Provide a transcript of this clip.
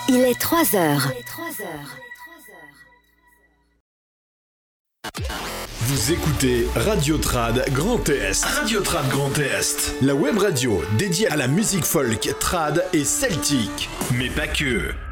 Il est 3 heures. Vous écoutez Radio Trad Grand Est. Radio Trad Grand Est. La web radio dédiée à la musique folk, trad et celtique. Mais pas que.